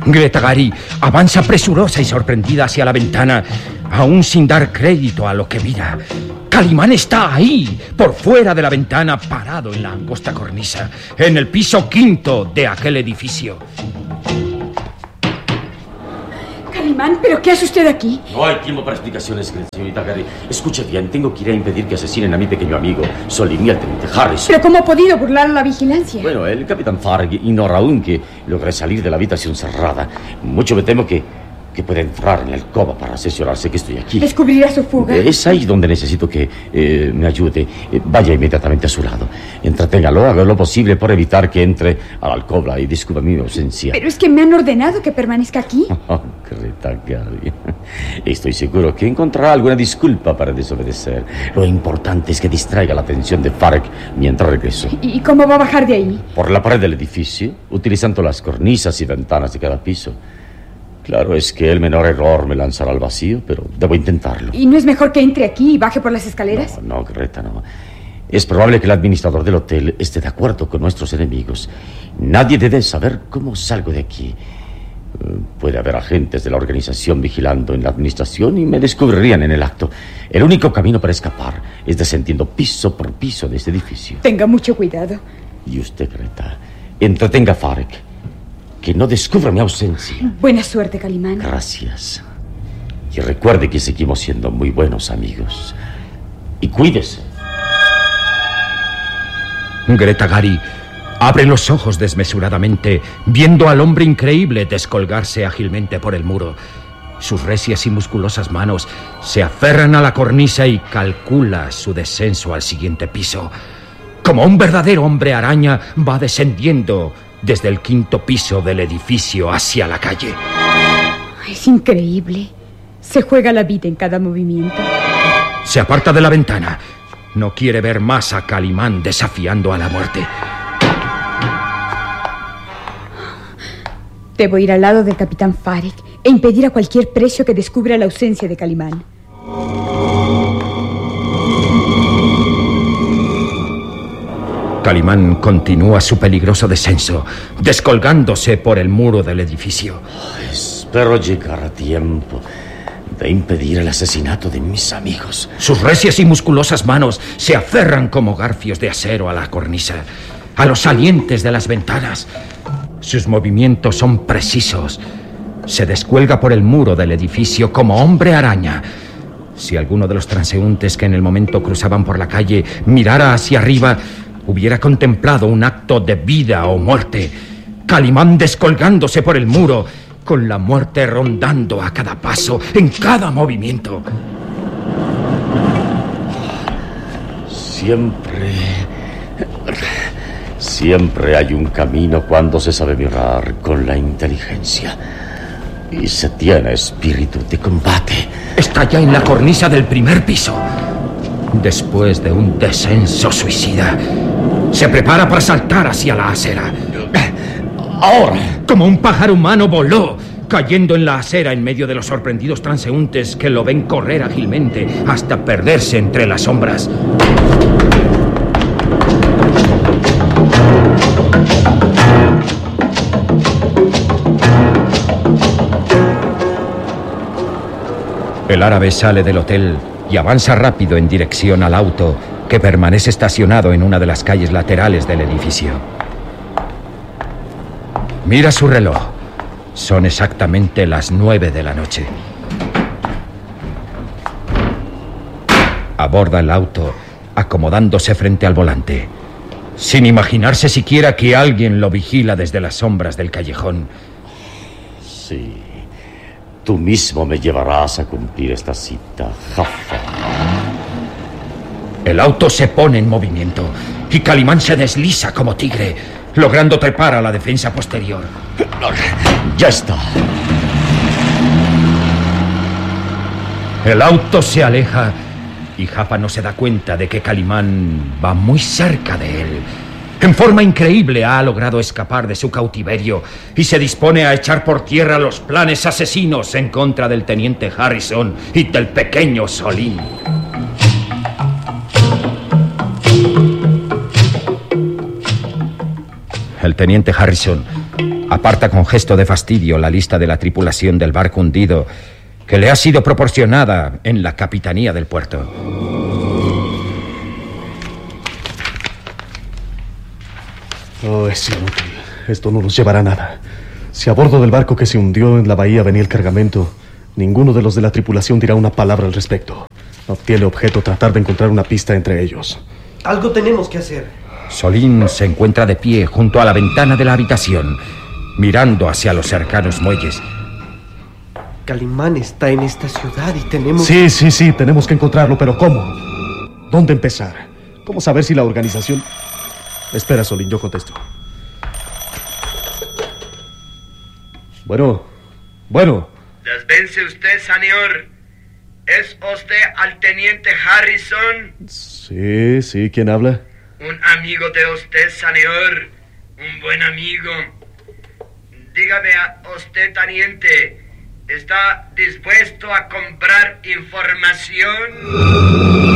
Greta Gary avanza presurosa y sorprendida hacia la ventana, aún sin dar crédito a lo que mira. Calimán está ahí, por fuera de la ventana, parado en la angosta cornisa, en el piso 5 de aquel edificio. Calimán, ¿pero qué hace usted aquí? No hay tiempo para explicaciones, señorita Gary. Escuche bien, tengo que ir a impedir que asesinen a mi pequeño amigo, Solín y al teniente Harris. ¿Pero cómo ha podido burlar a la vigilancia? Bueno, el capitán Farg ignora aún que logré salir de la habitación cerrada. Mucho me temo que pueda entrar en la alcoba para asesorarse que estoy aquí. ¿Descubrirá su fuga? Es ahí donde necesito que me ayude. Vaya inmediatamente a su lado. Entreténgalo, haga lo posible por evitar que entre a la alcoba y descubra mi ausencia. Pero es que me han ordenado que permanezca aquí. Oh, Greta Gary. Estoy seguro que encontrará alguna disculpa para desobedecer. Lo importante es que distraiga la atención de Farg mientras regreso. ¿Y cómo va a bajar de ahí? Por la pared del edificio, utilizando las cornisas y ventanas de cada piso. Claro, es que el menor error me lanzará al vacío, pero debo intentarlo. ¿Y no es mejor que entre aquí y baje por las escaleras? No, Greta, no. Es probable que el administrador del hotel esté de acuerdo con nuestros enemigos. Nadie debe saber cómo salgo de aquí. Puede haber agentes de la organización vigilando en la administración y me descubrirían en el acto. El único camino para escapar es descendiendo piso por piso de este edificio. Tenga mucho cuidado. Y usted, Greta, entretenga a Farg. Que no descubra mi ausencia. Buena suerte, Calimán. Gracias. Y recuerde que seguimos siendo muy buenos amigos. Y cuídese. Greta Gary abre los ojos desmesuradamente, viendo al hombre increíble descolgarse ágilmente por el muro. Sus recias y musculosas manos se aferran a la cornisa y calcula su descenso al siguiente piso. Como un verdadero hombre araña, va descendiendo desde el 5º piso del edificio hacia la calle. Es increíble. Se juega la vida en cada movimiento. Se aparta de la ventana. No quiere ver más a Calimán desafiando a la muerte. Debo ir al lado del capitán Farg e impedir a cualquier precio que descubra la ausencia de Calimán. Calimán continúa su peligroso descenso, descolgándose por el muro del edificio. Espero llegar a tiempo de impedir el asesinato de mis amigos. Sus recias y musculosas manos se aferran como garfios de acero a la cornisa, a los salientes de las ventanas. Sus movimientos son precisos. Se descuelga por el muro del edificio como hombre araña. Si alguno de los transeúntes que en el momento cruzaban por la calle mirara hacia arriba, hubiera contemplado un acto de vida o muerte. Calimán descolgándose por el muro, con la muerte rondando a cada paso, en cada movimiento. Siempre hay un camino cuando se sabe mirar con la inteligencia y se tiene espíritu de combate. Está ya en la cornisa del 1er piso. Después de un descenso suicida, se prepara para saltar hacia la acera. Ahora, como un pájaro humano, voló, cayendo en la acera en medio de los sorprendidos transeúntes que lo ven correr ágilmente hasta perderse entre las sombras. El árabe sale del hotel y avanza rápido en dirección al auto que permanece estacionado en una de las calles laterales del edificio. Mira su reloj. Son exactamente las 9 de la noche. Aborda el auto, acomodándose frente al volante, sin imaginarse siquiera que alguien lo vigila desde las sombras del callejón. Sí. Tú mismo me llevarás a cumplir esta cita, Jaffa. El auto se pone en movimiento y Calimán se desliza como tigre, logrando trepar a la defensa posterior. ¡Ya está! El auto se aleja y Jaffa no se da cuenta de que Calimán va muy cerca de él. En forma increíble ha logrado escapar de su cautiverio y se dispone a echar por tierra los planes asesinos en contra del teniente Harrison y del pequeño Solín. El teniente Harrison Aparta con gesto de fastidio la lista de la tripulación del barco hundido que le ha sido proporcionada en la capitanía del puerto. Oh, es inútil. Esto no nos llevará a nada. Si a bordo del barco que se hundió en la bahía venía el cargamento, ninguno de los de la tripulación dirá una palabra al respecto. No tiene objeto tratar de encontrar una pista entre ellos. Algo tenemos que hacer. Solín se encuentra de pie junto a la ventana de la habitación, mirando hacia los cercanos muelles. Calimán está en esta ciudad y tenemos... Sí, tenemos que encontrarlo, pero ¿cómo? ¿Dónde empezar? ¿Cómo saber si la organización...? Espera, Solín, yo contesto. Bueno. Desvence usted, señor. ¿Es usted al teniente Harrison? Sí, ¿quién habla? Un amigo de usted, señor. Un buen amigo. Dígame a usted, teniente, ¿está dispuesto a comprar información?